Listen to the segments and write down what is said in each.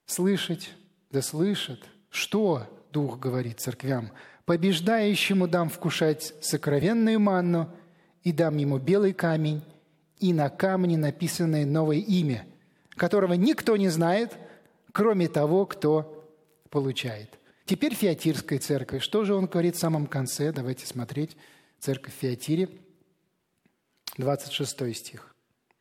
слышать, да слышат, что Дух говорит церквям. Побеждающему дам вкушать сокровенную манну, и дам ему белый камень, и на камне написанное новое имя, которого никто не знает, кроме того, кто получает». Теперь Фиатирская церковь. Что же он говорит в самом конце? Давайте смотреть. Церковь в Фиатире, 26 стих.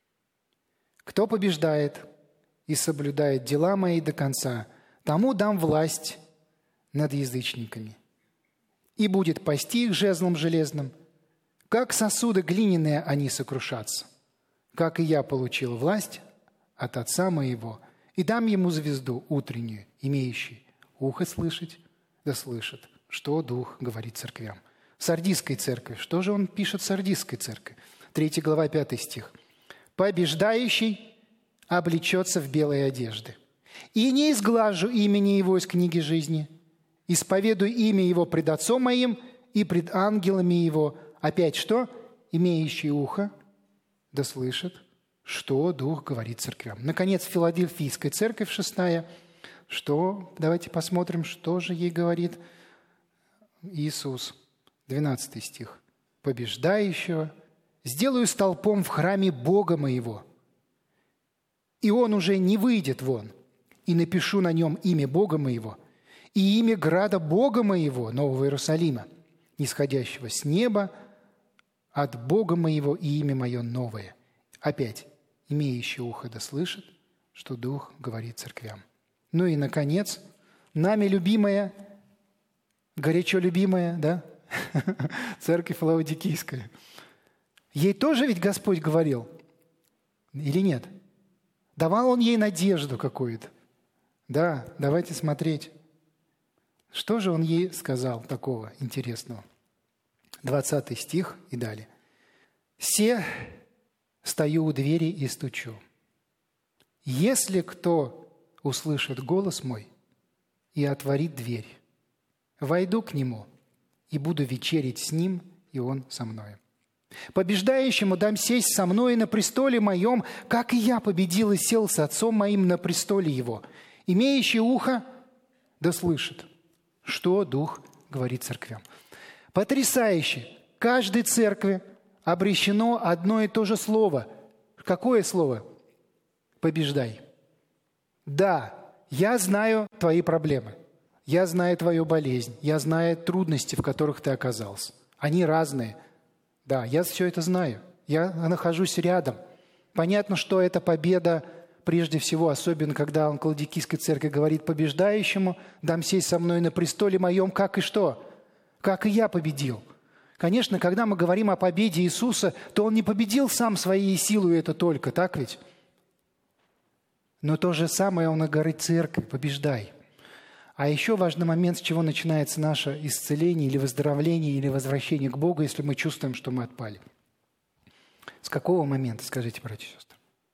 «Кто побеждает и соблюдает дела мои до конца, тому дам власть над язычниками, и будет пасти их жезлом железным. Как сосуды глиняные они сокрушатся, как и я получил власть от Отца моего, и дам ему звезду утреннюю, имеющую ухо слышать, да слышит, что Дух говорит церквям». Сардийской церкви. Что же он пишет Сардийской церкви? 3 глава, 5 стих. «Побеждающий облечется в белые одежды. И не изглажу имени его из книги жизни. Исповедую имя его пред Отцом моим и пред ангелами его». Опять что? «Имеющий ухо, да слышит, что Дух говорит церквям». Наконец, Филадельфийская церковь, 6. Что? Давайте посмотрим, что же ей говорит Иисус. 12 стих. «Побеждающего сделаю столпом в храме Бога моего, и он уже не выйдет вон, и напишу на нем имя Бога моего и имя града Бога моего, Нового Иерусалима, нисходящего с неба от Бога моего, и имя мое новое». Опять, имеющий ухо да слышит, что Дух говорит церквям. Ну и, наконец, нами любимая, горячо любимая, да, церковь Лаодикийская. Ей тоже ведь Господь говорил? Или нет? Давал Он ей надежду какую-то? Да, давайте смотреть. Что же Он ей сказал такого интересного? 20 стих и далее. «Се стою у двери и стучу. Если кто услышит голос мой и отворит дверь, войду к нему и буду вечерить с ним, и он со мною. Побеждающему дам сесть со мной на престоле моем, как и я победил и сел с Отцом моим на престоле его. Имеющий ухо да слышит, что Дух говорит церквям». Потрясающе! Каждой церкви обращено одно и то же слово. Какое слово? Побеждай. Да, я знаю твои проблемы. Я знаю твою болезнь. Я знаю трудности, в которых ты оказался. Они разные. Да, я все это знаю. Я нахожусь рядом. Понятно, что это победа, прежде всего, особенно когда он к Лаодикийской церкви говорит: «Побеждающему дам сесть со мной на престоле моем, как и что? Как и я победил». Конечно, когда мы говорим о победе Иисуса, то Он не победил сам своей силой, это только, так ведь? Но то же самое Он и говорит церкви: побеждай. А еще важный момент, с чего начинается наше исцеление или выздоровление, или возвращение к Богу, если мы чувствуем, что мы отпали. С какого момента, скажите, братья и сестры?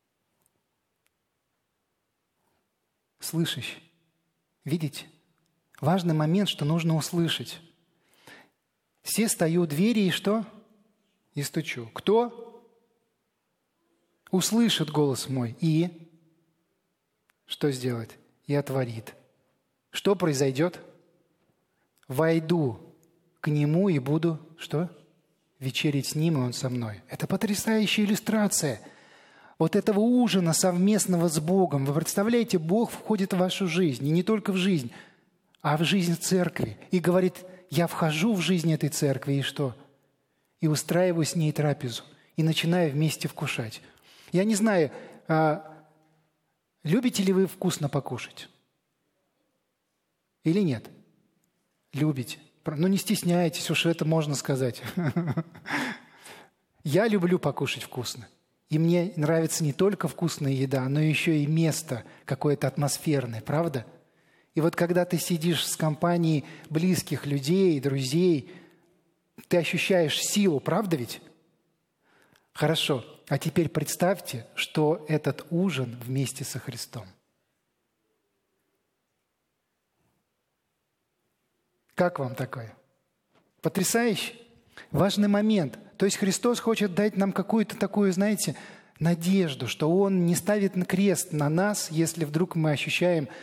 Слышащий. Видите? Важный момент, что нужно услышать. «Се стою у двери и что? И стучу». Кто? Услышит голос мой и что сделает? И отворит. Что произойдет? Войду к нему и буду что? Вечерить с ним, и он со мной. Это потрясающая иллюстрация вот этого ужина совместного с Богом. Вы представляете, Бог входит в вашу жизнь, и не только в жизнь, а в жизнь церкви. И говорит: я вхожу в жизнь этой церкви, и что? И устраиваю с ней трапезу, и начинаю вместе вкушать. Я не знаю, любите ли вы вкусно покушать? Или нет? Любите. Ну, не стесняйтесь, уж это можно сказать. Я люблю покушать вкусно. И мне нравится не только вкусная еда, но еще и место какое-то атмосферное, правда? И вот когда ты сидишь с компанией близких людей, друзей, ты ощущаешь силу, правда ведь? Хорошо. А теперь представьте, что этот ужин вместе со Христом. Как вам такое? Потрясающе? Важный момент. То есть Христос хочет дать нам какую-то такую, знаете, надежду, что Он не ставит на крест на нас, если вдруг мы ощущаем